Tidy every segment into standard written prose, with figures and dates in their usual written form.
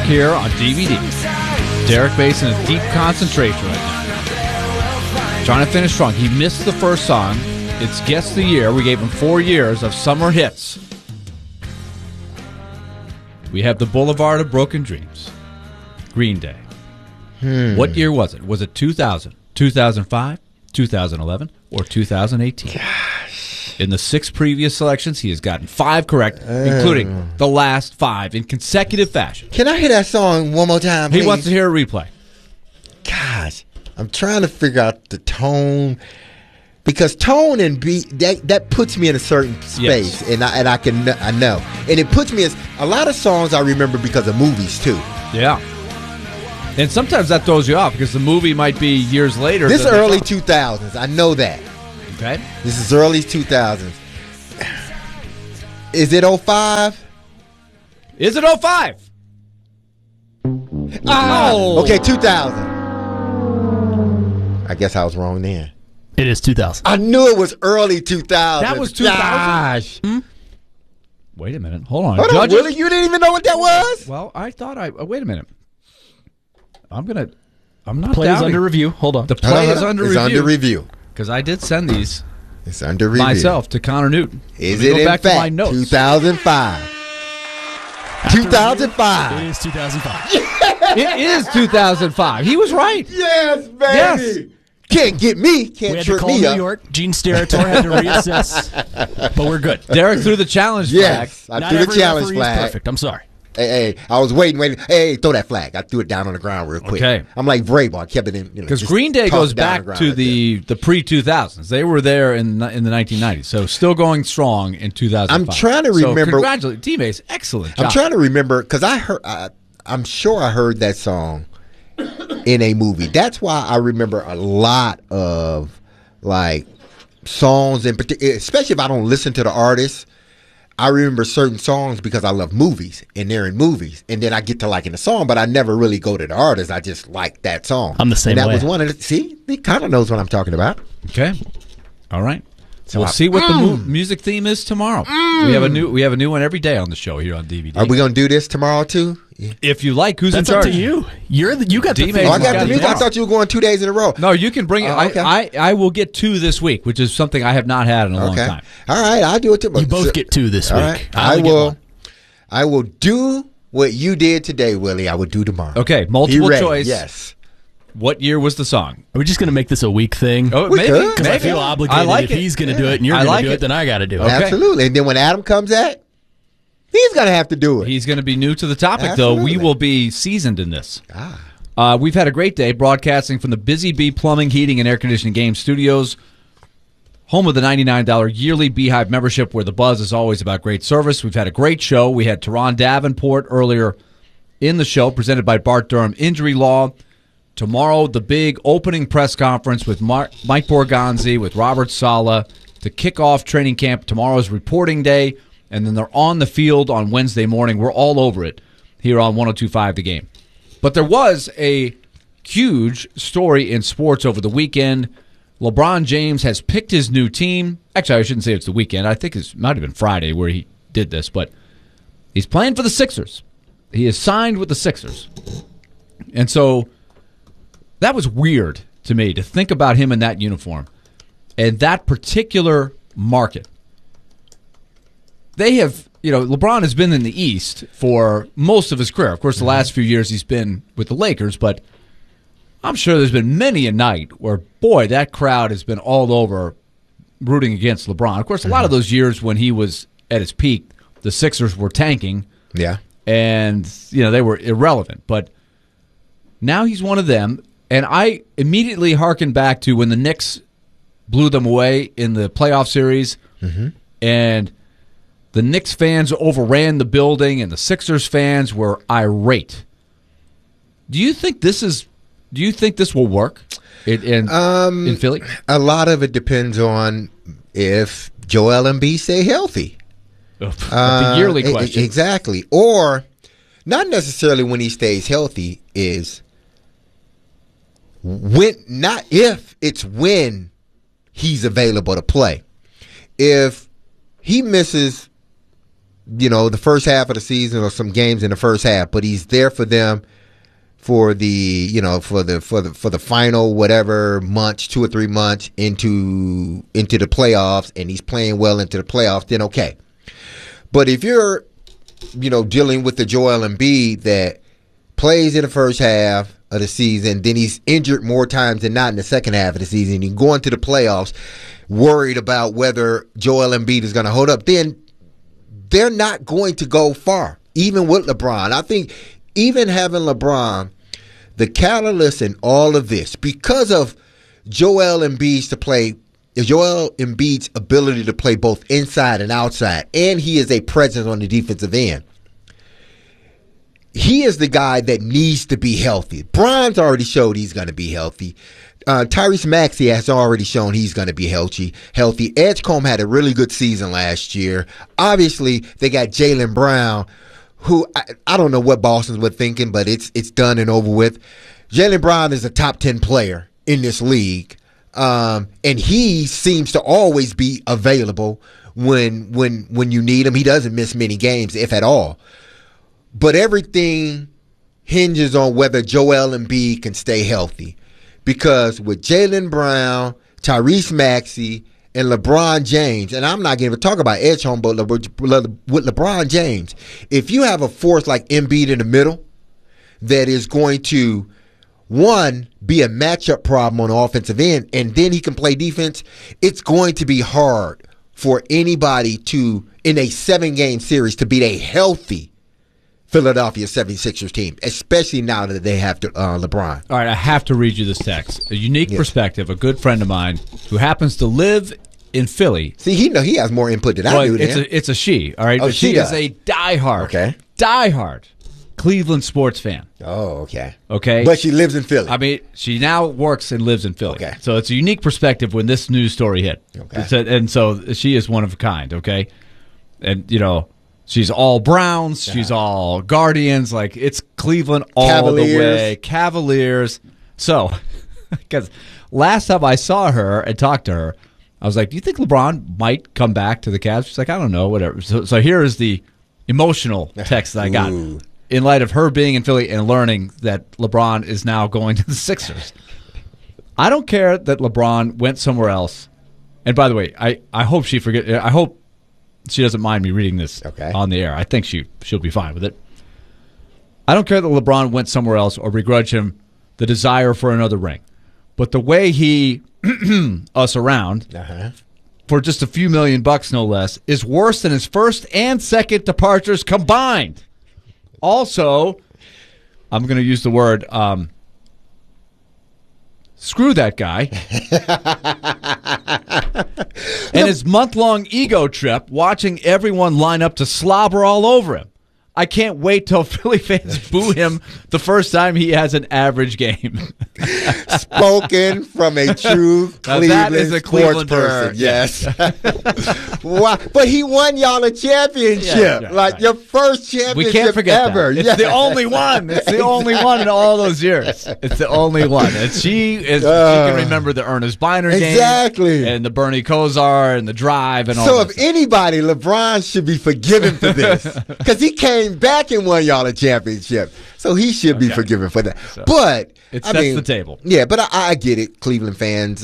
here on DVD. Derek Mason in deep concentration right now. Trying to finish strong. He missed the first song. It's Guess the Year. We gave him 4 years of summer hits. We have the Boulevard of Broken Dreams. Green Day. What year was it? Was it 2000, 2005, 2011, or 2018? Gosh. In the 6 previous selections, he has gotten 5 correct, including the last 5 in consecutive fashion. Can I hear that song one more time, please? He wants to hear a replay. Gosh, I'm trying to figure out the tone. Because tone and beat, that puts me in a certain space, Yes. I know. And it puts me as a lot of songs I remember because of movies, too. Yeah. And sometimes that throws you off because the movie might be years later. This is early 2000s. I know that. Okay. This is early 2000s. Is it 05? Is it 05? Oh. Okay, 2000. I guess I was wrong then. It is 2000. I knew it was early 2000. That was 2000? Gosh. Wait a minute. Hold on. Hold on, Judges? Willie, you didn't even know what that was? Well, I thought wait a minute. I'm not Play is doubting. under review. Hold on. The play is under it's review. under review. Because I did send these It's under review. myself to Connor Newton. Is Let me it go in back fact to my notes. 2005? After review, 2005. It is 2005. It is 2005. He was right. Yes, baby. Yes. Can't get me. We Can't had to trip call me New up. York. Gene Steratore had to reassess, but we're good. Derek threw the challenge Yes, flag. I threw the challenge referee is flag. perfect. I'm sorry. Hey, I was waiting. Hey, throw that flag. I threw it down on the ground real quick. Okay. I'm like Vrabel. I kept it in. Because just Green Day tossed goes it down back on ground to like the pre-2000s. They were there in the 1990s, so still going strong in 2005. I'm trying to So remember- congratulations, teammates. Excellent job. I'm trying to remember because I'm sure I heard that song in a movie. That's why I remember a lot of like songs in particular, especially if I don't listen to the artist. I remember certain songs because I love movies and they're in movies, and then I get to liking the song, but I never really go to the artist. I just like that song. I'm the same and that way. was one of the. See, he kind of knows what I'm talking about. Okay. All right. So We'll see what the music theme is tomorrow. We have a new one every day on the show here on DVD. Are we gonna do this tomorrow too? Yeah. If you like, who's That's in up charge? to you. You got the D-Mace thing. Oh, I got got the it music. I tomorrow. thought you were going 2 days in a row. No, you can bring it. Oh, okay. I will get 2 this week, which is something I have not had in a long Okay. time. All right, I'll do it tomorrow. You both get 2 this week. All right. I I only get will. 1. I will do what you did today, Willie. I will do tomorrow. Okay, multiple You ready? choice. Yes. What year was the song? Are we just going to make this a week thing? Oh, We maybe. could. Because I maybe. feel obligated. I like if it. he's going to do it and you're I going like to do it. it, then I got to do it. Okay. Absolutely. And then when Adam comes at, he's going to have to do it. He's going to be new to the topic, though. We Absolutely. will be seasoned in this. We've had a great day broadcasting from the Busy Bee Plumbing, Heating, and Air Conditioning Game Studios, home of the $99 yearly Beehive membership, where the buzz is always about great service. We've had a great show. We had Teron Davenport earlier in the show, presented by Bart Durham Injury Law. Tomorrow, the big opening press conference with Mike Borgonzi, with Robert Sala, to kick off training camp. Tomorrow's reporting day, and then they're on the field on Wednesday morning. We're all over it here on 102.5 The Game. But there was a huge story in sports over the weekend. LeBron James has picked his new team. Actually, I shouldn't say it's the weekend. I think it might have been Friday where he did this, but he's playing for the Sixers. He is signed with the Sixers. And so that was weird to me to think about him in that uniform and that particular market. They have, LeBron has been in the East for most of his career. Of course, the last few years he's been with the Lakers, but I'm sure there's been many a night where, boy, that crowd has been all over rooting against LeBron. Of course, a lot of those years when he was at his peak, the Sixers were tanking. Yeah. And, they were irrelevant. But now he's one of them. And I immediately hearken back to when the Knicks blew them away in the playoff series. Mm-hmm. And the Knicks fans overran the building, and the Sixers fans were irate. Do you think this will work in Philly? A lot of it depends on if Joel Embiid stay healthy. The yearly question. Exactly. Or not necessarily when he stays healthy, is when, not if, it's when he's available to play. If he misses the first half of the season or some games in the first half, but he's there for them for the for the final whatever months, 2 or 3 months into the playoffs, and he's playing well into the playoffs, then okay. But if you're dealing with the Joel Embiid that plays in the first half of the season, then he's injured more times than not in the second half of the season, you go into the playoffs worried about whether Joel Embiid is going to hold up, then they're not going to go far, even with LeBron. I think even having LeBron, the catalyst in all of this, because of Joel Embiid's ability to play both inside and outside, and he is a presence on the defensive end. He is the guy that needs to be healthy. Bron's already showed he's going to be healthy. Tyrese Maxey has already shown he's going to be healthy. Edgecombe had a really good season last year. Obviously, they got Jaylen Brown, who I don't know what Boston's were thinking, but it's done and over with. Jaylen Brown is a top 10 player in this league, and he seems to always be available when you need him. He doesn't miss many games, if at all. But everything hinges on whether Joel Embiid can stay healthy. Because with Jaylen Brown, Tyrese Maxey, and LeBron James, and I'm not going to talk about Edgecombe, but with LeBron James, if you have a force like Embiid in the middle that is going to, one, be a matchup problem on the offensive end, and then he can play defense, it's going to be hard for anybody to, in a 7-game series, to beat a healthy Philadelphia 76ers team, especially now that they have LeBron. All right, I have to read you this text. A unique perspective, a good friend of mine who happens to live in Philly. See, he has more input than I do. It's a she, all right? Oh, but she is a diehard Cleveland sports fan. Oh, okay. Okay? But she lives in Philly. I mean, she now works and lives in Philly. Okay. So it's a unique perspective when this news story hit. Okay. And so she is one of a kind, okay? And, she's all Browns. She's all Guardians. Like, it's Cleveland all the way. Cavaliers. So, because last time I saw her and talked to her, I was like, do you think LeBron might come back to the Cavs? She's like, I don't know, whatever. So here is the emotional text that I got in light of her being in Philly and learning that LeBron is now going to the Sixers. I don't care that LeBron went somewhere else. And by the way, I hope she doesn't mind me reading this on the air. I think she'll be fine with it. I don't care that LeBron went somewhere else or begrudge him the desire for another ring. But the way he us around for just a few $1 million, no less, is worse than his first and second departures combined. Also, I'm going to use the word screw that guy. And his month-long ego trip, watching everyone line up to slobber all over him. I can't wait till Philly fans boo him the first time he has an average game. Spoken from a true Cleveland sports person. Yes. Wow. But he won y'all a championship. Your first championship we can't forget ever. That. It's the only one. It's the only one in all those years. It's the only one. And she can remember the Ernest Biner game. Exactly. And the Bernie Kosar and the drive and all that. So if anybody, LeBron should be forgiven for this. Because he came back and won y'all a championship. So he should be forgiven for that. So, but it sets the table. Yeah, but I get it. Cleveland fans,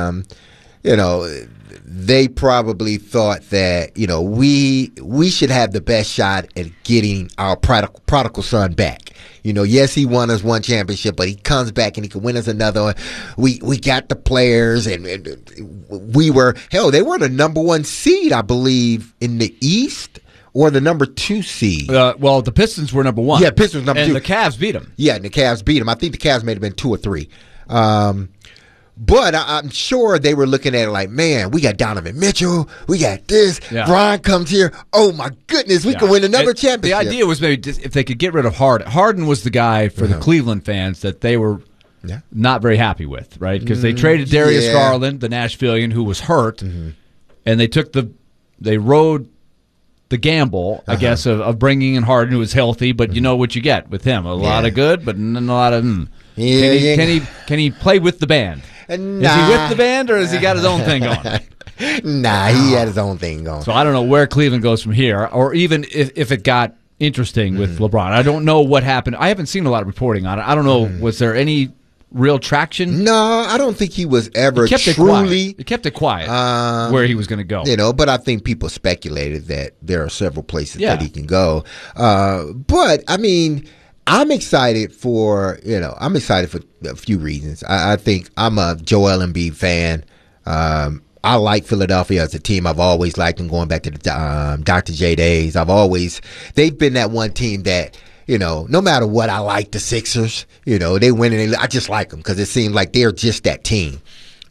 they probably thought that, we should have the best shot at getting our prodigal son back. Yes, he won us one championship, but he comes back and he can win us another. We got the players, and we were, they were the number 1 seed, I believe, in the East. Or the number 2 seed. Well, the Pistons were number 1. Yeah, Pistons number 2. And the Cavs beat them. Yeah, and the Cavs beat them. I think the Cavs may have been 2 or 3. But I'm sure they were looking at it like, man, we got Donovan Mitchell. We got this. Yeah. Brian comes here. Oh, my goodness, we can win another championship. The idea was maybe if they could get rid of Harden. Harden was the guy for the Cleveland fans that they were not very happy with, right? Because they traded Darius Garland, the Nashvilleian, who was hurt, and they rode the gamble, I guess, of bringing in Harden, who was healthy, but you know what you get with him. A lot of good, but a lot of Can he play with the band? Is he with the band, or has he got his own thing going? Nah, he had his own thing going. So I don't know where Cleveland goes from here, or even if it got interesting with LeBron. I don't know what happened. I haven't seen a lot of reporting on it. I don't know. Was there any real traction? No, I don't think he was ever He kept truly. He kept it quiet where he was going to go. But I think people speculated that there are several places that he can go. But I mean, I'm excited for a few reasons. I think I'm a Joel Embiid fan. I like Philadelphia as a team. I've always liked them going back to the Dr. J days. They've been that one team that, no matter what, I like the Sixers. They win and I just like them because it seems like they're just that team.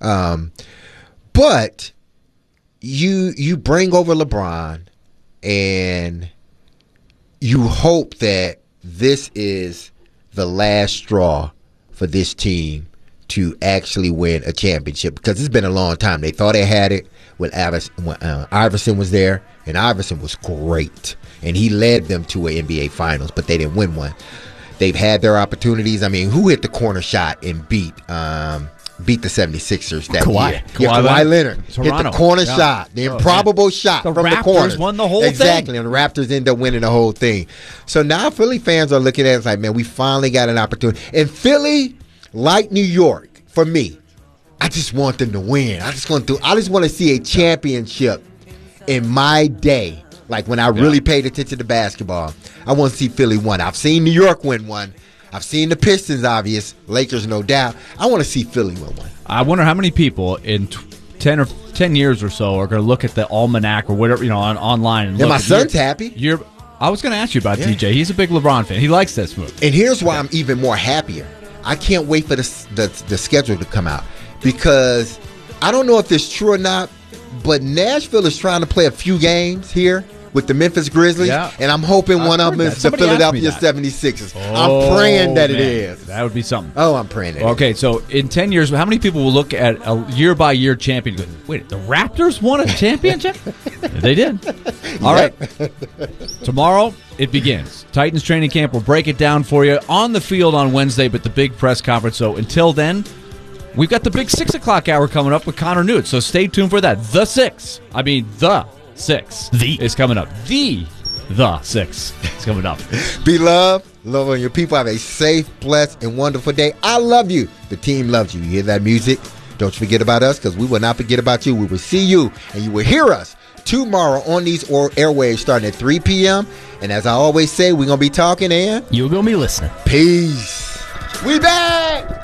But you bring over LeBron and you hope that this is the last straw for this team to actually win a championship, because it's been a long time. They thought they had it when Iverson was there, and Iverson was great, and he led them to an NBA Finals, but they didn't win one. They've had their opportunities. I mean, who hit the corner shot and beat the 76ers that year? Kawhi Leonard hit the corner shot, the improbable shot from the corner. The Raptors won the whole thing. Exactly, and the Raptors end up winning the whole thing. So now Philly fans are looking at it like, man, we finally got an opportunity. And Philly, like New York, for me, I just want them to win. I just want to see a championship in my day. Like when I really paid attention to basketball, I want to see Philly win. I've seen New York win one. I've seen the Pistons, obvious. Lakers, no doubt. I want to see Philly win one. I wonder how many people in 10 years or so are going to look at the almanac or whatever, online. And my son's happy. I was going to ask you about TJ. He's a big LeBron fan. He likes this move. And here's why I'm even more happier. I can't wait for the schedule to come out, because I don't know if it's true or not, but Nashville is trying to play a few games here with the Memphis Grizzlies, and I'm hoping one of them is the Philadelphia 76ers. I'm praying that it is. That would be something. Oh, I'm praying that Okay, so in 10 years, how many people will look at a year-by-year champion and go, wait, the Raptors won a championship? They did. All right. Tomorrow, it begins. Titans training camp. We'll break it down for you on the field on Wednesday, but the big press conference. So until then, we've got the big 6 o'clock hour coming up with Connor Newt. So stay tuned for that. The 6 is coming up. The 6 is coming up. Be loved. Love on your people. Have a safe, blessed, and wonderful day. I love you. The team loves you. You hear that music? Don't forget about us, because we will not forget about you. We will see you, and you will hear us tomorrow on these airwaves starting at 3 p.m. And as I always say, we're going to be talking, and you're going to be listening. Peace. We back.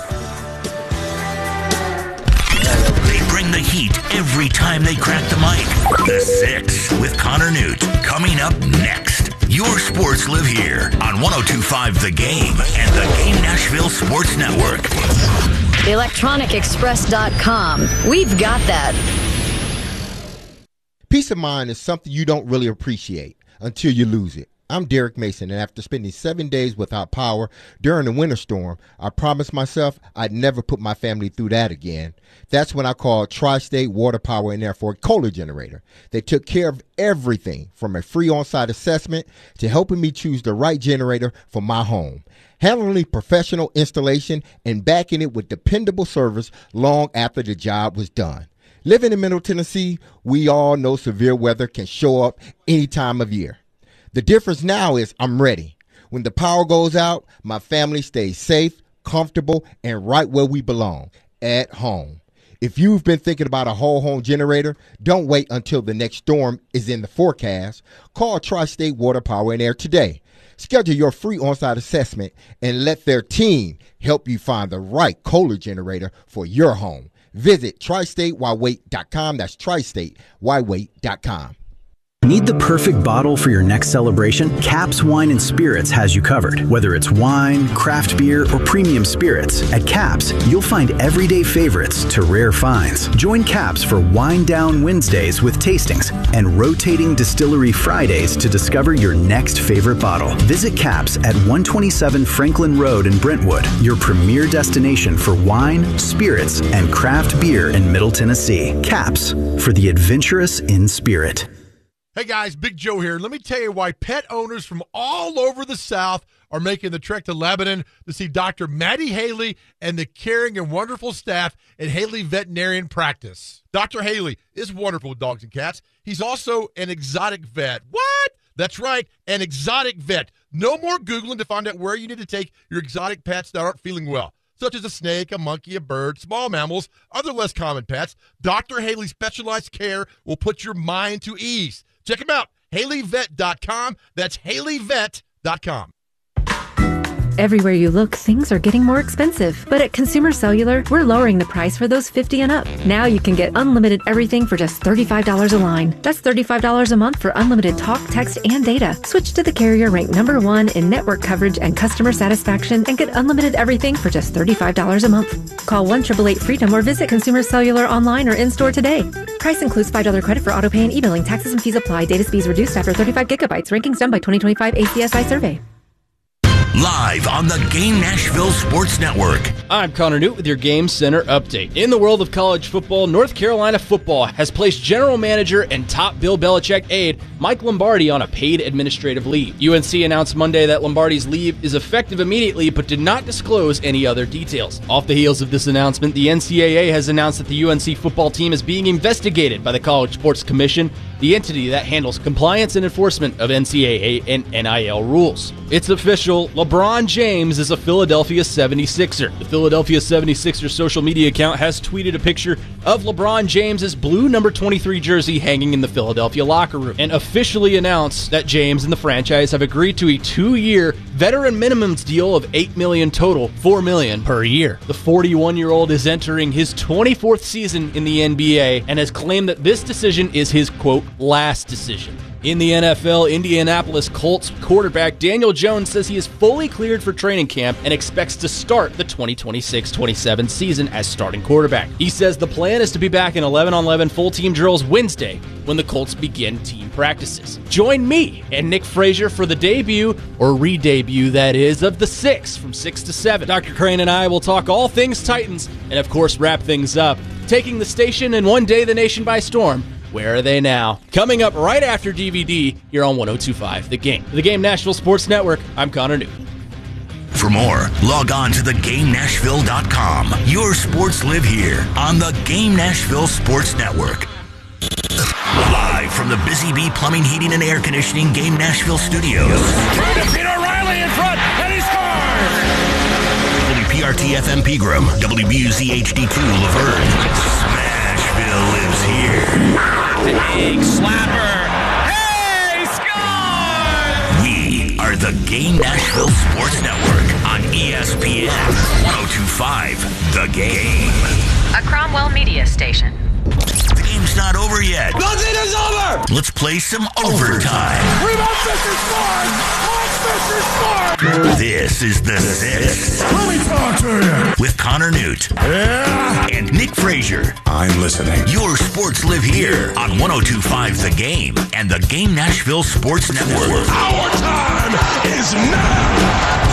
They bring the heat every time they crack the mic. The 6 with Connor Newt. Coming up next. Your sports live here on 102.5 The Game and the Game Nashville Sports Network. ElectronicExpress.com. We've got that. Peace of mind is something you don't really appreciate until you lose it. I'm Derek Mason, and after spending 7 days without power during the winter storm, I promised myself I'd never put my family through that again. That's when I called Tri-State Water Power and Air for a Kohler generator. They took care of everything from a free on-site assessment to helping me choose the right generator for my home, handling professional installation, and backing it with dependable service long after the job was done. Living in Middle Tennessee, we all know severe weather can show up any time of year. The difference now is I'm ready. When the power goes out, my family stays safe, comfortable, and right where we belong, at home. If you've been thinking about a whole home generator, don't wait until the next storm is in the forecast. Call Tri-State Water Power and Air today. Schedule your free on-site assessment and let their team help you find the right Kohler generator for your home. Visit tristatewhywait.com. That's tristatewhywait.com. Need the perfect bottle for your next celebration? Caps Wine and Spirits has you covered. Whether it's wine, craft beer, or premium spirits, at Caps, you'll find everyday favorites to rare finds. Join Caps for Wine Down Wednesdays with tastings and rotating distillery Fridays to discover your next favorite bottle. Visit Caps at 127 Franklin Road in Brentwood, your premier destination for wine, spirits, and craft beer in Middle Tennessee. Caps, for the adventurous in spirit. Hey guys, Big Joe here. Let me tell you why pet owners from all over the South are making the trek to Lebanon to see Dr. Maddie Haley and the caring and wonderful staff at Haley Veterinarian Practice. Dr. Haley is wonderful with dogs and cats. He's also an exotic vet. What? That's right, an exotic vet. No more Googling to find out where you need to take your exotic pets that aren't feeling well, such as a snake, a monkey, a bird, small mammals, other less common pets. Dr. Haley's specialized care will put your mind to ease. Check him out, HaleyVet.com. That's HaleyVet.com. Everywhere you look, things are getting more expensive. But at Consumer Cellular, we're lowering the price for those 50 and up. Now you can get unlimited everything for just $35 a line. That's $35 a month for unlimited talk, text, and data. Switch to the carrier ranked #1 in network coverage and customer satisfaction and get unlimited everything for just $35 a month. Call 1-888-FREEDOM or visit Consumer Cellular online or in-store today. Price includes $5 credit for autopay and e-billing. Taxes and fees apply. Data speeds reduced after 35 gigabytes. Rankings done by 2025 ACSI survey. Live on the Game Nashville Sports Network. I'm Connor Newt with your Game Center update. In the world of college football, North Carolina football has placed general manager and top Bill Belichick aide Mike Lombardi on a paid administrative leave. UNC announced Monday that Lombardi's leave is effective immediately, but did not disclose any other details. Off the heels of this announcement, the NCAA has announced that the UNC football team is being investigated by the College Sports Commission, the entity that handles compliance and enforcement of NCAA and NIL rules. It's official, LeBron James is a Philadelphia 76er. The Philadelphia 76ers social media account has tweeted a picture of LeBron James's blue number 23 jersey hanging in the Philadelphia locker room and officially announced that James and the franchise have agreed to a 2-year veteran minimums deal of $8 million total, $4 million per year. The 41-year-old is entering his 24th season in the NBA and has claimed that this decision is his, quote, last decision. In the NFL, Indianapolis Colts quarterback Daniel Jones says he is fully cleared for training camp and expects to start the 2026-27 season as starting quarterback. He says the plan is to be back in 11-on-11 full-team drills Wednesday when the Colts begin team practices. Join me and Nick Frazier for the debut, or re-debut that is, of The Six from 6 to 7. Dr. Crane and I will talk all things Titans and, of course, wrap things up, taking the station and one day the nation by storm. Where are they now? Coming up right after DVD here on 102.5 The Game. The Game Nashville Sports Network, I'm Connor Newt. For more, log on to thegamenashville.com. Your sports live here on the Game Nashville Sports Network. Live from the Busy Bee Plumbing, Heating, and Air Conditioning Game Nashville studios. Trying to beat O'Reilly in front, and he scores! WPRT FM Pegram, WBUZ HD2 Laverne. Smashville lives here. Big slapper. Hey, score! We are the Game Nashville Sports Network on ESPN 102.5 The Game. A Cromwell Media Station. The game's not over yet. Nothing is over! Let's play some overtime. Rebound Fisher scored! Fisher scored! This is The Six. Let me talk to you. With Connor Newt. Yeah! And Nick Frazier. I'm listening. Your sports live here on 102.5 The Game and the Game Nashville Sports Network. Our time is now!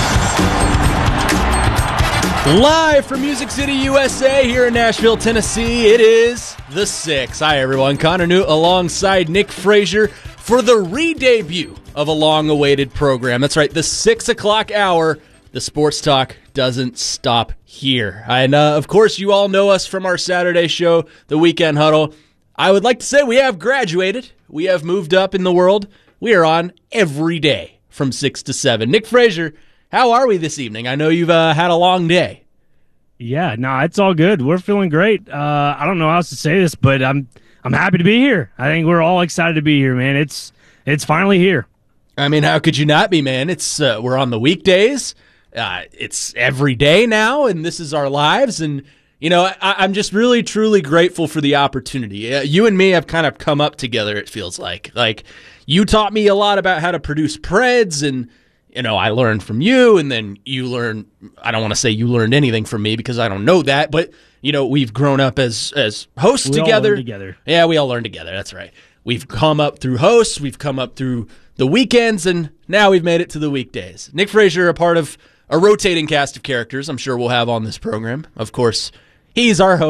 Live from Music City, USA, here in Nashville, Tennessee, it is The Six. Hi, everyone. Connor Newt alongside Nick Frazier for the re-debut of a long-awaited program. That's right, the 6 o'clock hour. The sports talk doesn't stop here. And, of course, you all know us from our Saturday show, The Weekend Huddle. I would like to say we have graduated. We have moved up in the world. We are on every day from 6 to 7. Nick Frazier, how are we this evening? I know you've had a long day. Yeah, no, it's all good. We're feeling great. I don't know how else to say this, but I'm happy to be here. I think we're all excited to be here, man. It's finally here. I mean, how could you not be, man? It's we're on the weekdays. It's every day now, and this is our lives. And you know, I'm just really, truly grateful for the opportunity. You and me have kind of come up together. It feels like you taught me a lot about how to produce Preds, and you know, I learned from you, and then you learned. I don't want to say you learned anything from me because I don't know that, but you know, we've grown up as hosts together. We all learn together. Yeah, we all learn together. That's right. We've come up through hosts. We've come up through the weekends, and now we've made it to the weekdays. Nick Frazier, a part of a rotating cast of characters I'm sure we'll have on this program. Of course, he's our host.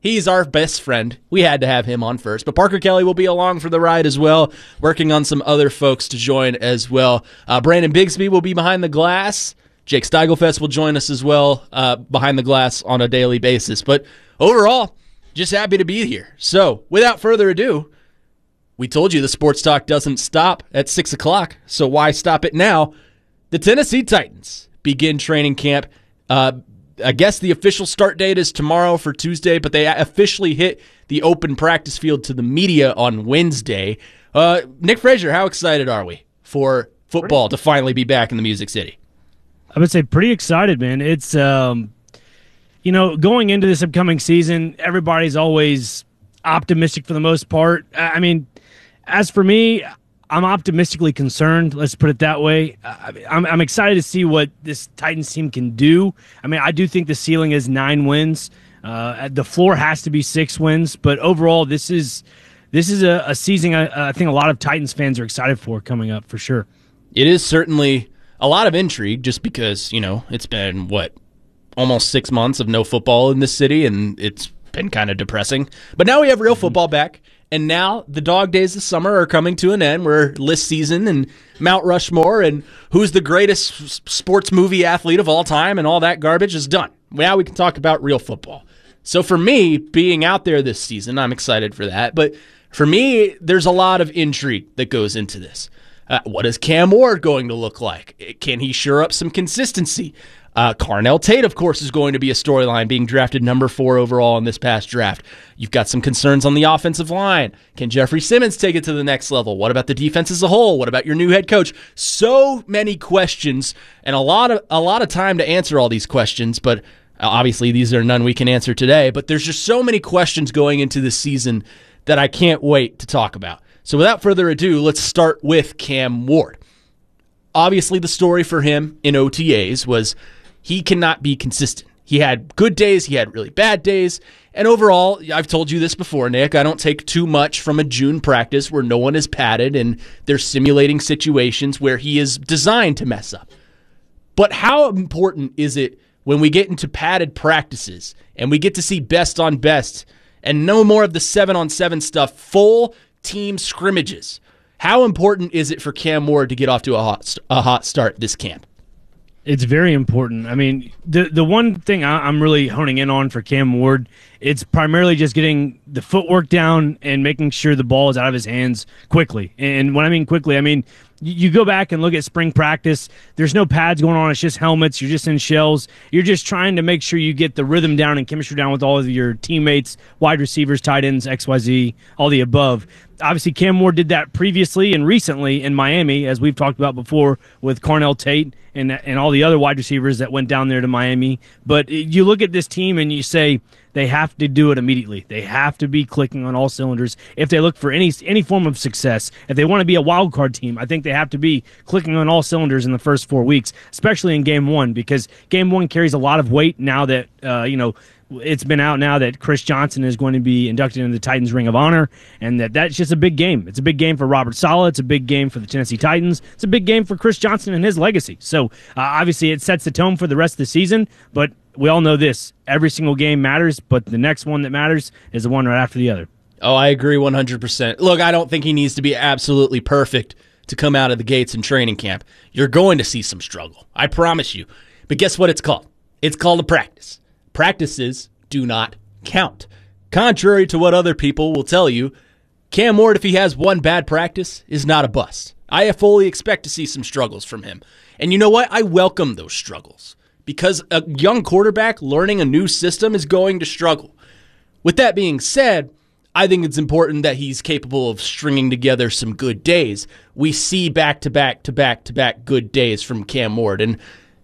He's our best friend. We had to have him on first. But Parker Kelly will be along for the ride as well, working on some other folks to join as well. Brandon Bigsby will be behind the glass. Jake Steigelfest will join us as well behind the glass on a daily basis. But overall, just happy to be here. So without further ado, we told you the sports talk doesn't stop at 6 o'clock, so why stop it now? The Tennessee Titans begin training camp. I guess the official start date is tomorrow for Tuesday, but they officially hit the open practice field to the media on Wednesday. Nick Frazier, how excited are we for football to finally be back in the Music City? I would say pretty excited, man. It's, going into this upcoming season, everybody's always optimistic for the most part. I mean, as for me, I'm optimistically concerned. Let's put it that way. I'm excited to see what this Titans team can do. I mean, I do think the ceiling is 9 wins. The floor has to be 6 wins. But overall, this is a season I think a lot of Titans fans are excited for coming up for sure. It is certainly a lot of intrigue just because, it's been, almost 6 months of no football in this city, and it's been kind of depressing. But now we have real football back. And now the dog days of summer are coming to an end. We're list season and Mount Rushmore and who's the greatest sports movie athlete of all time and all that garbage is done. Now we can talk about real football. So for me, being out there this season, I'm excited for that. But for me, there's a lot of intrigue that goes into this. What is Cam Ward going to look like? Can he shore up some consistency? Carnell Tate, of course, is going to be a storyline, being drafted number 4 overall in this past draft. You've got some concerns on the offensive line. Can Jeffrey Simmons take it to the next level? What about the defense as a whole? What about your new head coach? So many questions and a lot of time to answer all these questions, but obviously these are none we can answer today. But there's just so many questions going into this season that I can't wait to talk about. So without further ado, let's start with Cam Ward. Obviously, the story for him in OTAs was he cannot be consistent. He had good days, he had really bad days, and overall, I've told you this before, Nick, I don't take too much from a June practice where no one is padded and they're simulating situations where he is designed to mess up. But how important is it when we get into padded practices and we get to see best on best and no more of the 7-on-7 stuff, full team scrimmages? How important is it for Cam Ward to get off to a hot start this camp? It's very important. I mean, the one thing I'm really honing in on for Cam Ward, it's primarily just getting the footwork down and making sure the ball is out of his hands quickly. And when I mean quickly, I mean you go back and look at spring practice, there's no pads going on, it's just helmets, you're just in shells. You're just trying to make sure you get the rhythm down and chemistry down with all of your teammates, wide receivers, tight ends, XYZ, all the above. Obviously, Cam Ward did that previously and recently in Miami, as we've talked about before, with Carnell Tate and all the other wide receivers that went down there to Miami. But you look at this team and you say they have to do it immediately. They have to be clicking on all cylinders if they look for any form of success. If they want to be a wild card team, I think they have to be clicking on all cylinders in the first 4 weeks, especially in Game 1, because Game 1 carries a lot of weight now that, it's been out now that Chris Johnson is going to be inducted into the Titans Ring of Honor, and that's just a big game. It's a big game for Robert Saleh. It's a big game for the Tennessee Titans. It's a big game for Chris Johnson and his legacy. So, obviously, it sets the tone for the rest of the season, but we all know this. Every single game matters, but the next one that matters is the one right after the other. Oh, I agree 100%. Look, I don't think he needs to be absolutely perfect to come out of the gates in training camp. You're going to see some struggle. I promise you. But guess what it's called? It's called a practice. Practices do not count. Contrary to what other people will tell you, Cam Ward, if he has one bad practice, is not a bust. I fully expect to see some struggles from him. And you know what? I welcome those struggles because a young quarterback learning a new system is going to struggle. With that being said, I think it's important that he's capable of stringing together some good days. We see back-to-back good days from Cam Ward. And,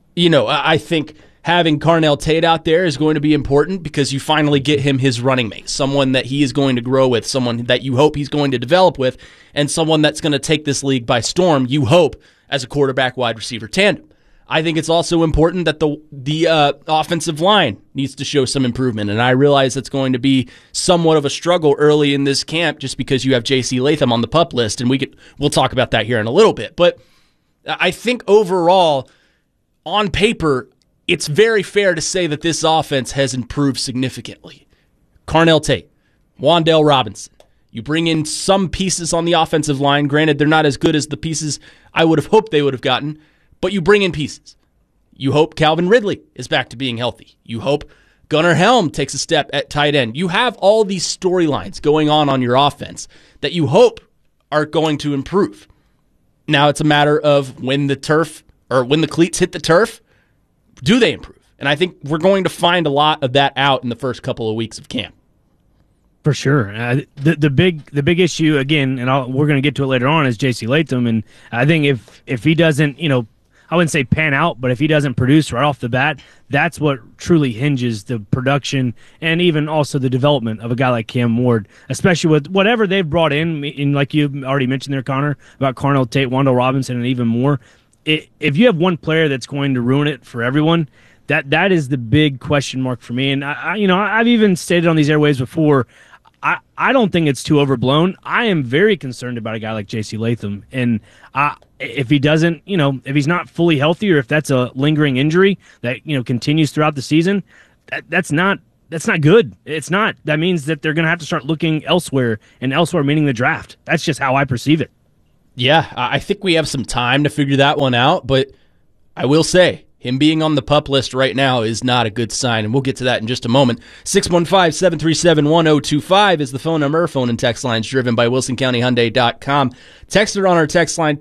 I think having Carnell Tate out there is going to be important because you finally get him his running mate, someone that he is going to grow with, someone that you hope he's going to develop with, and someone that's going to take this league by storm, you hope, as a quarterback-wide receiver tandem. I think it's also important that the offensive line needs to show some improvement, and I realize it's going to be somewhat of a struggle early in this camp just because you have J.C. Latham on the PUP list, and we'll talk about that here in a little bit. But I think overall, on paper, it's very fair to say that this offense has improved significantly. Carnell Tate, Wan'Dale Robinson. You bring in some pieces on the offensive line. Granted, they're not as good as the pieces I would have hoped they would have gotten, but you bring in pieces. You hope Calvin Ridley is back to being healthy. You hope Gunnar Helm takes a step at tight end. You have all these storylines going on your offense that you hope are going to improve. Now it's a matter of when the cleats hit the turf, do they improve? And I think we're going to find a lot of that out in the first couple of weeks of camp. For sure. The big issue, again, and we're going to get to it later on, is J.C. Latham. And I think if he doesn't, I wouldn't say pan out, but if he doesn't produce right off the bat, that's what truly hinges the production and even also the development of a guy like Cam Ward, especially with whatever they've brought in like you already mentioned there, Connor, about Carnell Tate, Wan'Dale Robinson, and even more. If you have one player that's going to ruin it for everyone, that is the big question mark for me. And I've even stated on these airwaves before, I don't think it's too overblown. I am very concerned about a guy like J.C. Latham. And if he doesn't, if he's not fully healthy, or if that's a lingering injury that, continues throughout the season, that's not good. It's not. That means that they're going to have to start looking elsewhere, and elsewhere meaning the draft. That's just how I perceive it. Yeah, I think we have some time to figure that one out, but I will say, him being on the PUP list right now is not a good sign, and we'll get to that in just a moment. 615-737-1025 is the phone number. Phone and text lines driven by WilsonCountyHyundai.com. Texter on our text line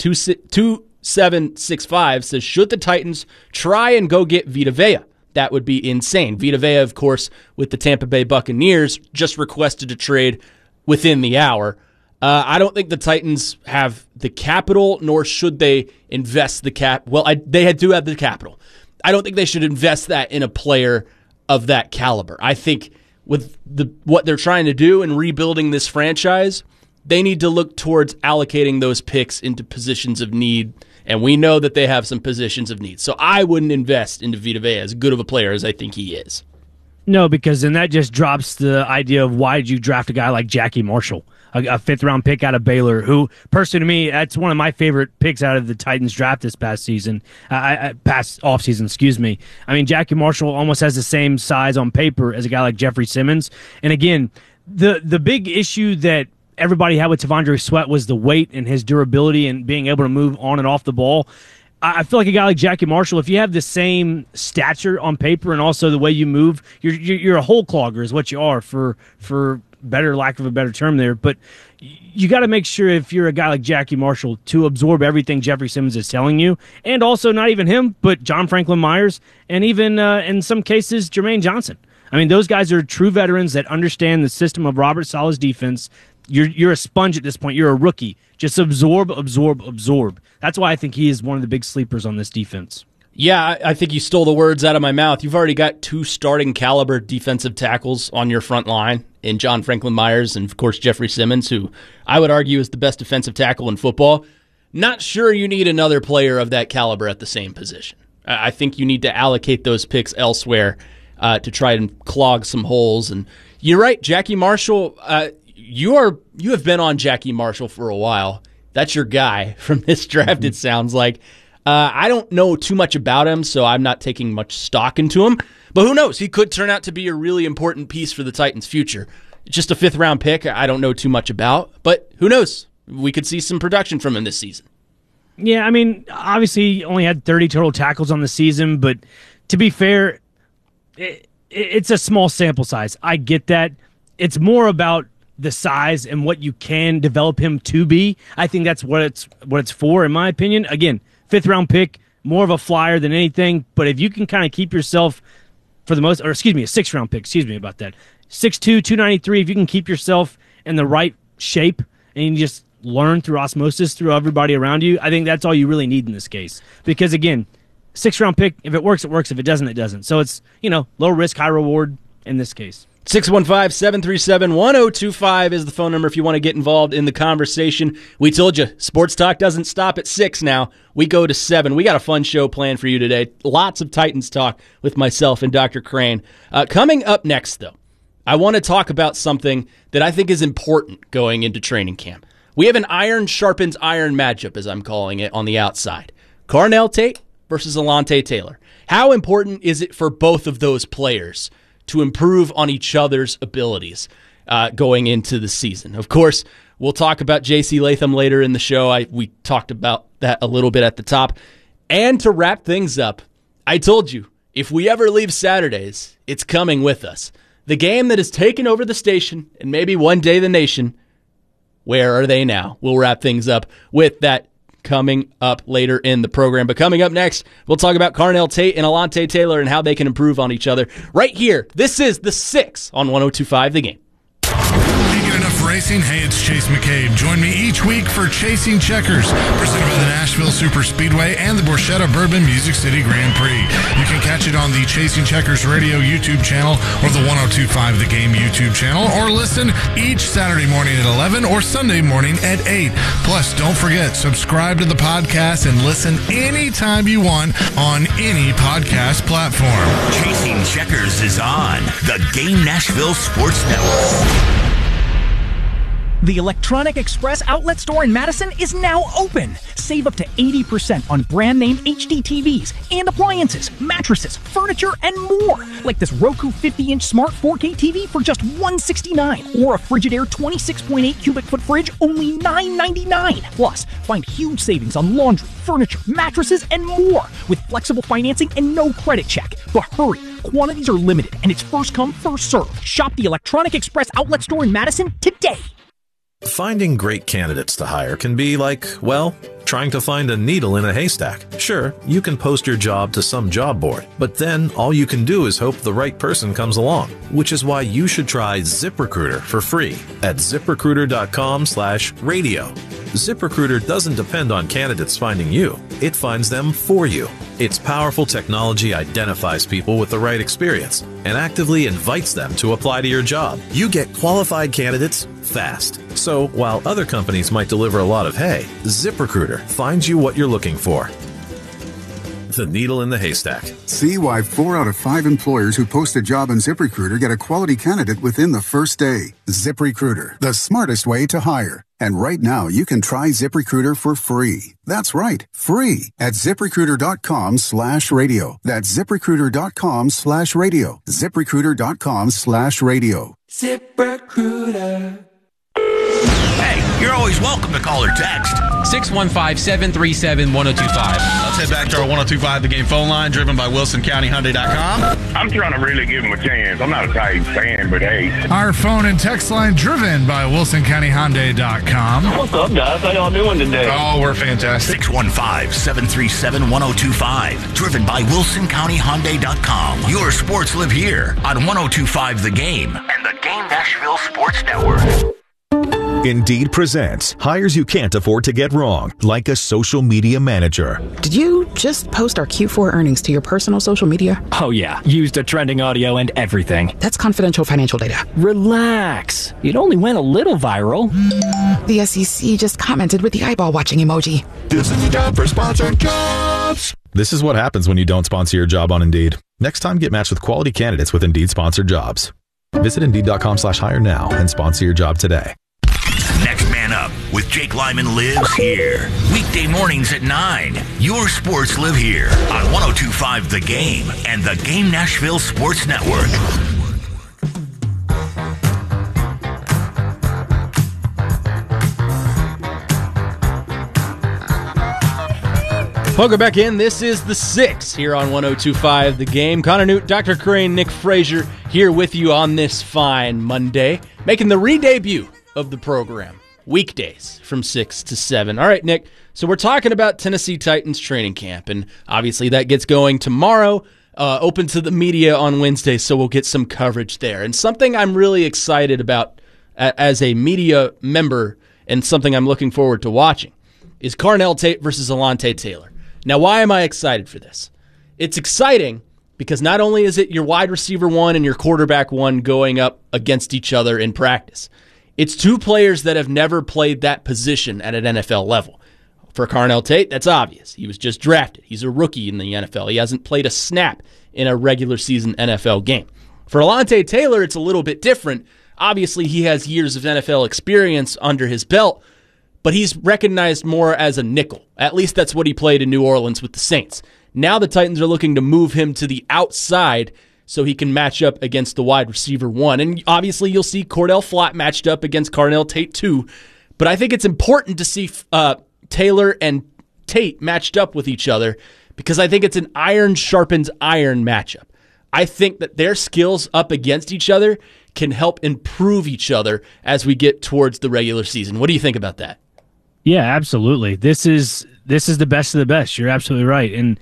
2765 says, should the Titans try and go get Vita Vea? That would be insane. Vita Vea, of course, with the Tampa Bay Buccaneers, just requested a trade within the hour. I don't think the Titans have the capital, nor should they invest the cap. Well, they do have the capital. I don't think they should invest that in a player of that caliber. I think with what they're trying to do in rebuilding this franchise, they need to look towards allocating those picks into positions of need, and we know that they have some positions of need. So I wouldn't invest into Vita Vea, as good of a player as I think he is. No, because then that just drops the idea of why did you draft a guy like Jackie Marshall, a fifth-round pick out of Baylor, who, personally to me, that's one of my favorite picks out of the Titans draft this past offseason, excuse me. I mean, Jackie Marshall almost has the same size on paper as a guy like Jeffrey Simmons. And again, the big issue that everybody had with T'Vondre Sweat was the weight and his durability and being able to move on and off the ball. I feel like a guy like Jackie Marshall, if you have the same stature on paper and also the way you move, you're a hole clogger is what you are, for better lack of a better term there. But you got to make sure, if you're a guy like Jackie Marshall, to absorb everything Jeffrey Simmons is telling you, and also not even him, but John Franklin Myers, and even in some cases Jermaine Johnson. I mean, those guys are true veterans that understand the system of Robert Saleh's defense. You're a sponge at this point. You're a rookie. Just absorb. That's why I think he is one of the big sleepers on this defense. Yeah, I think you stole the words out of my mouth. You've already got two starting caliber defensive tackles on your front line in John Franklin Myers and, of course, Jeffrey Simmons, who I would argue is the best defensive tackle in football. Not sure you need another player of that caliber at the same position. I think you need to allocate those picks elsewhere to try and clog some holes. And you're right, Jackie Marshall, you have been on Jackie Marshall for a while. That's your guy from this draft, it sounds like. I don't know too much about him, so I'm not taking much stock into him. But who knows? He could turn out to be a really important piece for the Titans' future. It's just a fifth-round pick I don't know too much about, but who knows? We could see some production from him this season. Yeah, I mean, obviously he only had 30 total tackles on the season, but to be fair, it's a small sample size. I get that. It's more about the size and what you can develop him to be. I think that's what it's for, in my opinion. Again, fifth-round pick, more of a flyer than anything. But if you can kind of keep yourself a sixth-round pick, 6'2", 293, if you can keep yourself in the right shape and you just learn through osmosis through everybody around you, I think that's all you really need in this case. Because, again, sixth-round pick, if it works, it works. If it doesn't, it doesn't. So it's, low risk, high reward in this case. 615-737-1025 is the phone number if you want to get involved in the conversation. We told you, Sports Talk doesn't stop at 6 now. We go to 7. We got a fun show planned for you today. Lots of Titans talk with myself and Dr. Crane. Coming up next, though, I want to talk about something that I think is important going into training camp. We have an iron sharpens iron matchup, as I'm calling it, on the outside. Carnell Tate versus Alontae Taylor. How important is it for both of those players to improve on each other's abilities going into the season. Of course, we'll talk about J.C. Latham later in the show. We talked about that a little bit at the top. And to wrap things up, I told you, if we ever leave Saturdays, it's coming with us. The game that has taken over the station and maybe one day the nation, where are they now? We'll wrap things up with that coming up later in the program. But coming up next, we'll talk about Carnell Tate and Alante Taylor and how they can improve on each other right here. This is The Six on 102.5 The Game. Enough racing? Hey, it's Chase McCabe. Join me each week for Chasing Checkers, presented by the Nashville Super Speedway and the Borchetta Bourbon Music City Grand Prix. You can catch it on the Chasing Checkers Radio YouTube channel or the 102.5 The Game YouTube channel, or listen each Saturday morning at 11 or Sunday morning at 8. Plus, don't forget, subscribe to the podcast and listen anytime you want on any podcast platform. Chasing Checkers is on the Game Nashville Sports Network. The Electronic Express outlet store in Madison is now open. Save up to 80% on brand name HD TVs and appliances, mattresses, furniture, and more. Like this Roku 50-inch smart 4K TV for just $169, or a Frigidaire 26.8 cubic foot fridge, only $9.99. Plus, find huge savings on laundry, furniture, mattresses, and more with flexible financing and no credit check. But hurry, quantities are limited and it's first come, first served. Shop the Electronic Express outlet store in Madison today. Finding great candidates to hire can be like, well, trying to find a needle in a haystack. Sure, you can post your job to some job board, but then all you can do is hope the right person comes along, which is why you should try ZipRecruiter for free at ZipRecruiter.com/radio. ZipRecruiter doesn't depend on candidates finding you. It finds them for you. Its powerful technology identifies people with the right experience and actively invites them to apply to your job. You get qualified candidates fast. So while other companies might deliver a lot of hay, ZipRecruiter finds you what you're looking for. The needle in the haystack. See why 4 out of 5 employers who post a job on ZipRecruiter get a quality candidate within the first day. ZipRecruiter, the smartest way to hire. And right now, you can try ZipRecruiter for free. That's right, free at ZipRecruiter.com/radio. That's ZipRecruiter.com/radio. ZipRecruiter.com/radio. ZipRecruiter. Hey, you're always welcome to call or text. 615-737-1025. Let's head back to our 102.5 The Game phone line, driven by WilsonCountyHyundai.com. I'm trying to really give him a chance. I'm not a Titans fan, but hey. Our phone and text line, driven by WilsonCountyHyundai.com. What's up, guys? How y'all doing today? Oh, we're fantastic. 615-737-1025. Driven by WilsonCountyHyundai.com. Your sports live here on 102.5 The Game and the Game Nashville Sports Network. Indeed presents hires you can't afford to get wrong, like a social media manager. Did you just post our Q4 earnings to your personal social media? Oh yeah, used a trending audio and everything. That's confidential financial data. Relax. It only went a little viral. The SEC just commented with the eyeball watching emoji. This is the job for sponsored jobs. This is what happens when you don't sponsor your job on Indeed. Next time, get matched with quality candidates with Indeed sponsored jobs. Visit Indeed.com/hire now and sponsor your job today. Next Man Up with Jake Lyman lives here. Weekday mornings at 9. Your sports live here on 102.5 The Game and the Game Nashville Sports Network. Welcome back in. This is The Six here on 102.5 The Game. Connor Newt, Dr. Crane, Nick Frazier here with you on this fine Monday, making the re-debut of the program, weekdays from 6 to 7. All right, Nick, so we're talking about Tennessee Titans training camp, and obviously that gets going tomorrow, open to the media on Wednesday, so we'll get some coverage there. And something I'm really excited about as a media member and something I'm looking forward to watching is Carnell Tate versus Alante Taylor. Now, why am I excited for this? It's exciting because not only is it your wide receiver one and your quarterback one going up against each other in practice, it's two players that have never played that position at an NFL level. For Carnell Tate, that's obvious. He was just drafted. He's a rookie in the NFL. He hasn't played a snap in a regular season NFL game. For Alante Taylor, it's a little bit different. Obviously, he has years of NFL experience under his belt, but he's recognized more as a nickel. At least that's what he played in New Orleans with the Saints. Now the Titans are looking to move him to the outside so he can match up against the wide receiver 1. And obviously you'll see Cordell Flott matched up against Carnell Tate too. But I think it's important to see Taylor and Tate matched up with each other because I think it's an iron sharpens iron matchup. I think that their skills up against each other can help improve each other as we get towards the regular season. What do you think about that? Yeah, absolutely. This is the best of the best. You're absolutely right. And,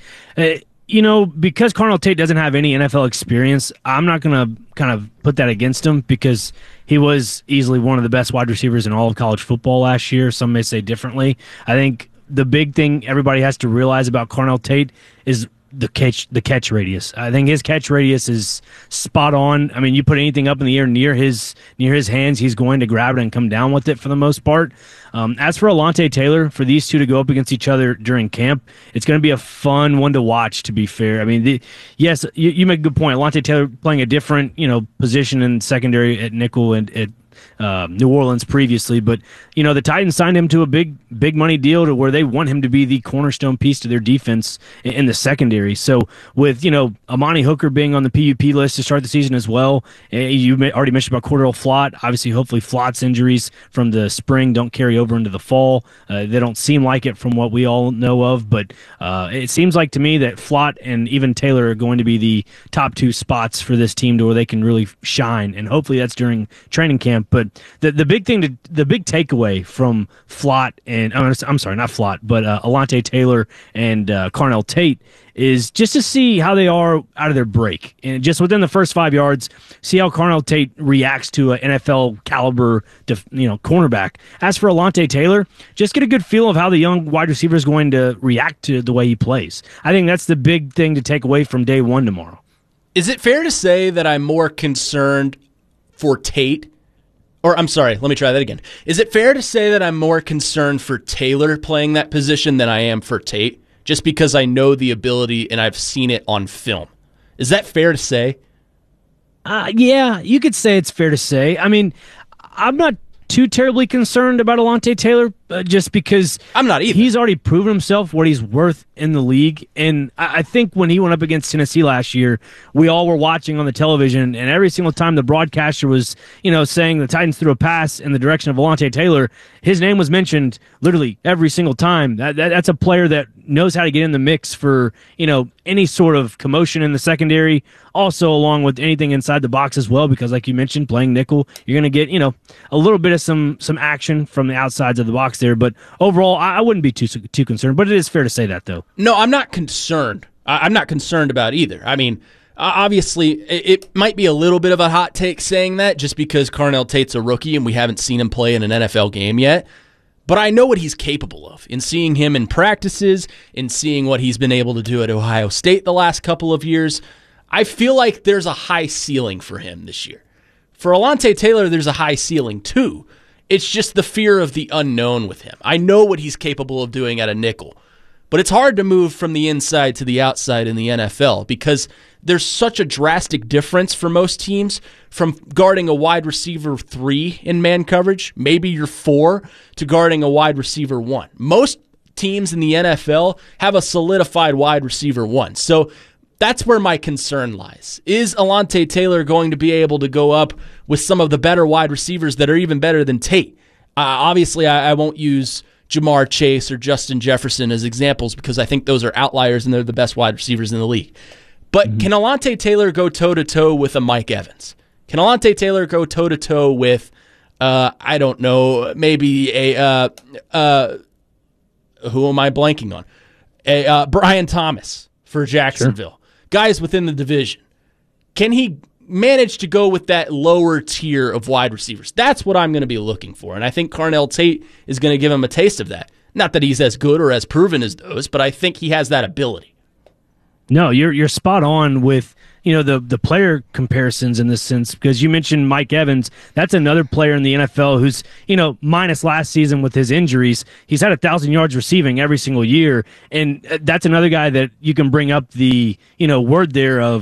because Carnell Tate doesn't have any NFL experience, I'm not going to kind of put that against him because he was easily one of the best wide receivers in all of college football last year. Some may say differently. I think the big thing everybody has to realize about Carnell Tate is the catch radius. I think his catch radius is spot on. I mean, you put anything up in the air near his hands, he's going to grab it and come down with it for the most part. As for Alontae Taylor, for these two to go up against each other during camp, it's going to be a fun one to watch, to be fair. I mean, yes, you make a good point. Alontae Taylor playing a different, position in secondary at nickel and at New Orleans previously, but the Titans signed him to a big money deal to where they want him to be the cornerstone piece to their defense in the secondary. So with Amani Hooker being on the PUP list to start the season as well, you already mentioned about Cordell Flott. Obviously, hopefully Flott's injuries from the spring don't carry over into the fall. They don't seem like it from what we all know of, but it seems like to me that Flott and even Taylor are going to be the top 2 spots for this team to where they can really shine, and hopefully that's during training camp. But the big takeaway from Flott and I'm sorry, not Flott, but Alontae Taylor and Carnell Tate is just to see how they are out of their break, and just within the first 5 yards, see how Carnell Tate reacts to an NFL caliber, cornerback. As for Alontae Taylor, just get a good feel of how the young wide receiver is going to react to the way he plays. I think that's the big thing to take away from day 1 tomorrow. Is it fair to say that I'm more concerned for Tate? Or I'm sorry, let me try that again. Is it fair to say that I'm more concerned for Taylor playing that position than I am for Tate, just because I know the ability and I've seen it on film? Is that fair to say? Yeah, you could say it's fair to say. I mean, I'm not too terribly concerned about Alontae Taylor, just because I'm not either. He's already proven himself what he's worth in the league, and I think when he went up against Tennessee last year, we all were watching on the television, and every single time the broadcaster was, saying the Titans threw a pass in the direction of Alontae Taylor, his name was mentioned literally every single time. That's a player that knows how to get in the mix for any sort of commotion in the secondary, also along with anything inside the box as well, because like you mentioned, playing nickel, you're going to get a little bit of some action from the outsides of the box there. But overall, I wouldn't be too concerned. But it is fair to say that, though. No, I'm not concerned. I'm not concerned about either. I mean, obviously, it might be a little bit of a hot take saying that just because Carnell Tate's a rookie and we haven't seen him play in an NFL game yet. But I know what he's capable of in seeing him in practices, in seeing what he's been able to do at Ohio State the last couple of years. I feel like there's a high ceiling for him this year. For Alontae Taylor, there's a high ceiling too. It's just the fear of the unknown with him. I know what he's capable of doing at a nickel, but it's hard to move from the inside to the outside in the NFL because there's such a drastic difference for most teams from guarding a wide receiver 3 in man coverage, maybe you're 4, to guarding a wide receiver 1. Most teams in the NFL have a solidified wide receiver 1. So that's where my concern lies. Is Alontae Taylor going to be able to go up with some of the better wide receivers that are even better than Tate? Obviously, I won't use Jamar Chase or Justin Jefferson as examples because I think those are outliers and they're the best wide receivers in the league. But can Alontae Taylor go toe-to-toe with a Mike Evans? Can Alontae Taylor go toe-to-toe with, I don't know, maybe a who am I blanking on? Brian Thomas for Jacksonville. Sure. Guys within the division. Can he manage to go with that lower tier of wide receivers? That's what I'm going to be looking for, and I think Carnell Tate is going to give him a taste of that. Not that he's as good or as proven as those, but I think he has that ability. No, you're spot on with the player comparisons in this sense, because you mentioned Mike Evans. That's another player in the NFL who's minus last season with his injuries, he's had 1,000 yards receiving every single year, and that's another guy that you can bring up the word there of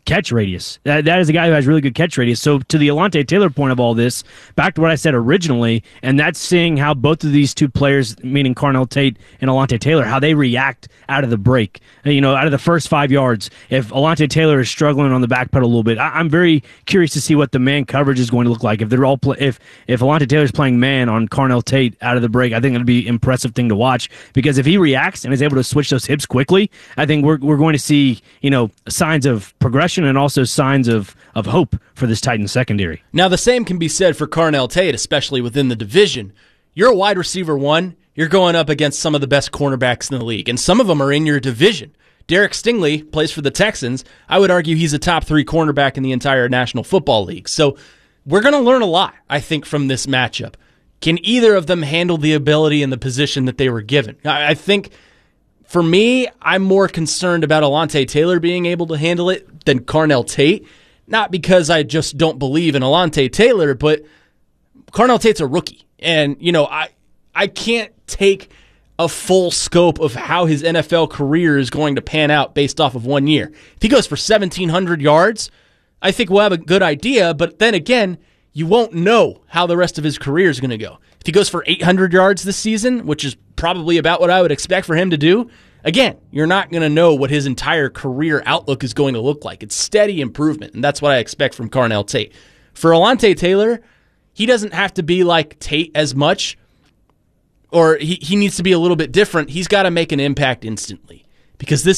catch radius. That is a guy who has really good catch radius. So to the Alontae Taylor point of all this, back to what I said originally, and that's seeing how both of these two players, meaning Carnell Tate and Alontae Taylor, how they react out of the break. Out of the first 5 yards, if Alontae Taylor is struggling on the back pedal a little bit, I'm very curious to see what the man coverage is going to look like. If they're all if Alontae Taylor's playing man on Carnell Tate out of the break, I think it'll be an impressive thing to watch, because if he reacts and is able to switch those hips quickly, I think we're going to see signs of progression and also signs of hope for this Titans secondary. Now, the same can be said for Carnell Tate, especially within the division. You're a wide receiver one. You're going up against some of the best cornerbacks in the league, and some of them are in your division. Derek Stingley plays for the Texans. I would argue he's a top 3 cornerback in the entire National Football League. So we're going to learn a lot, I think, from this matchup. Can either of them handle the ability and the position that they were given? I think, for me, I'm more concerned about Alontae Taylor being able to handle it than Carnell Tate. Not because I just don't believe in Alontae Taylor, but Carnell Tate's a rookie. And, I can't take a full scope of how his NFL career is going to pan out based off of 1 year. If he goes for 1,700 yards, I think we'll have a good idea, but then again, you won't know how the rest of his career is going to go. If he goes for 800 yards this season, which is probably about what I would expect for him to do, again, you're not going to know what his entire career outlook is going to look like. It's steady improvement, and that's what I expect from Carnell Tate. For Alontae Taylor, he doesn't have to be like Tate as much, or he needs to be a little bit different. He's got to make an impact instantly, because this